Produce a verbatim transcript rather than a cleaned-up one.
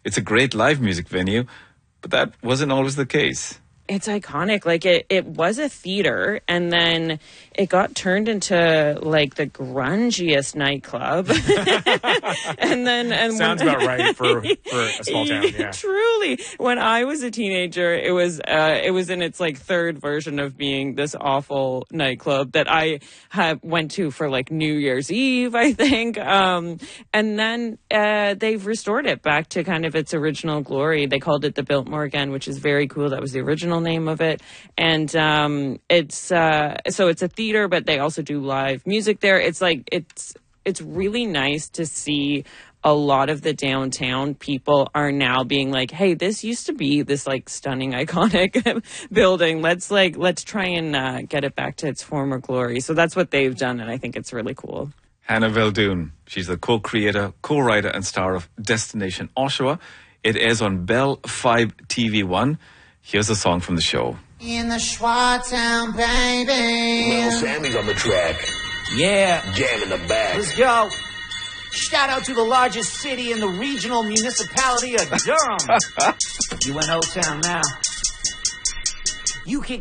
It's a great live music venue, but that wasn't always the case. It's iconic. Like, it, it was a theater, and then it got turned into, like, the grungiest nightclub. and then... and Sounds when, about right for, for a small town, yeah. Truly. When I was a teenager, it was uh, it was in its, like, third version of being this awful nightclub that I have, went to for, like, New Year's Eve, I think. Um, and then uh, they've restored it back to kind of its original glory. They called it the Biltmore again, which is very cool. That was the original name of it. And um it's uh so it's a theater, but they also do live music there. It's like it's it's really nice to see a lot of the downtown people are now being like, hey, this used to be this like stunning iconic building. Let's like let's try and uh, get it back to its former glory. So that's what they've done, and I think it's really cool. Hannah Veldoon, she's the co-creator, co-writer and star of Destination Oshawa. It airs on Bell five T V one. Here's a song from the show. In the Schwa Town, baby. Well, Sammy's on the track. Yeah. Jam in the back. Let's go. Shout out to the largest city in the regional municipality of Durham. You in O-Town now. You can